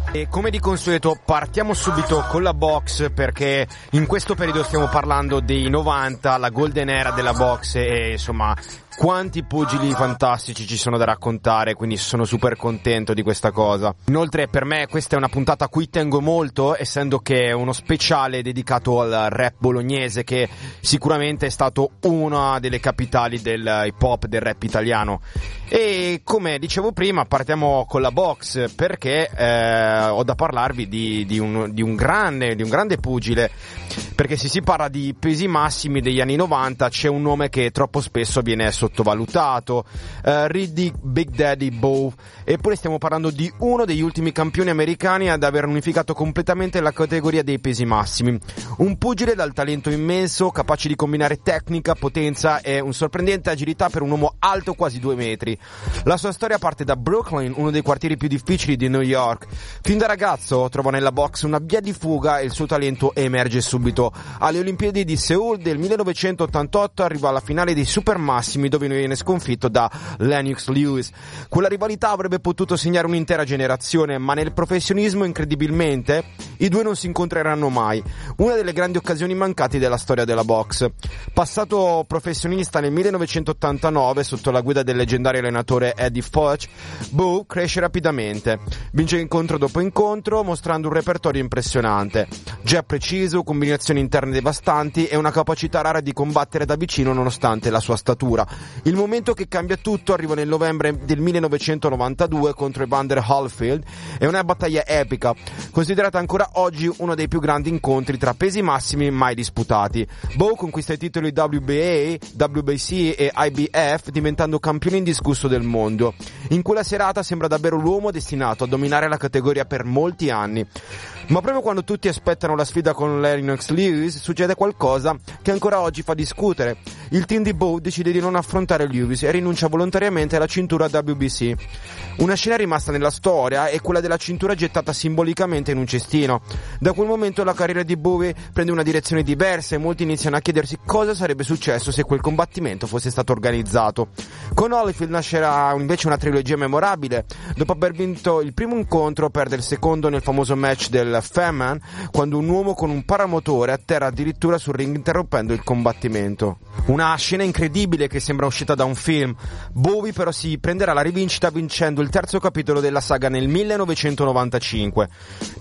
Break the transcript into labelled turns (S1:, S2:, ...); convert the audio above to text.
S1: E come di consueto partiamo subito con la box, perché in questo periodo stiamo parlando dei 90, la golden era della box, e insomma quanti pugili fantastici ci sono da raccontare, quindi sono super contento di questa cosa. Inoltre per me questa è una puntata a cui tengo molto, essendo che è uno speciale dedicato al rap bolognese, che sicuramente è stato una delle capitali del hip hop, del rap italiano. E come dicevo prima partiamo con la box, perché ho da parlarvi di un grande pugile, perché se si parla di pesi massimi degli anni 90 c'è un nome che troppo spesso viene sottovalutato, Riddick Big Daddy Bowe. Eppure stiamo parlando di uno degli ultimi campioni americani ad aver unificato completamente la categoria dei pesi massimi, un pugile dal talento immenso, capace di combinare tecnica, potenza e un sorprendente agilità per un uomo alto quasi 2 metri. La sua storia parte da Brooklyn, uno dei quartieri più difficili di New York. Fin da ragazzo trova nella box una via di fuga e il suo talento emerge subito. Alle Olimpiadi di Seoul del 1988 arriva alla finale dei supermassimi, dove viene sconfitto da Lennox Lewis. Quella rivalità avrebbe potuto segnare un'intera generazione, ma nel professionismo incredibilmente i due non si incontreranno mai. Una delle grandi occasioni mancate della storia della box. Passato professionista nel 1989 sotto la guida del leggendario allenatore Eddie Foch, Bowe cresce rapidamente, vince incontro dopo incontro mostrando un repertorio impressionante, jab preciso, combinazioni interne devastanti e una capacità rara di combattere da vicino nonostante la sua statura. Il momento che cambia tutto arriva nel novembre del 1992 contro Evander Holyfield. È una battaglia epica, considerata ancora oggi uno dei più grandi incontri tra pesi massimi mai disputati. Bowe conquista i titoli WBA, WBC e IBF, diventando campione indiscusso del mondo. In quella serata sembra davvero l'uomo destinato a dominare la categoria per molti anni. Ma proprio quando tutti aspettano la sfida con Lennox Lewis, succede qualcosa che ancora oggi fa discutere. Il team di Bowe decide di non affrontare Lewis e rinuncia volontariamente alla cintura WBC. Una scena rimasta nella storia è quella della cintura gettata simbolicamente in un cestino. Da quel momento la carriera di Bowe prende una direzione diversa e molti iniziano a chiedersi cosa sarebbe successo se quel combattimento fosse stato organizzato. Con Holyfield nascerà invece una trilogia memorabile. Dopo aver vinto il primo incontro, perde il secondo nel famoso match del Feman, quando un uomo con un paramotore atterra addirittura sul ring interrompendo il combattimento. Una scena incredibile che sembra uscita da un film. Bowe però si prenderà la rivincita vincendo il terzo capitolo della saga nel 1995.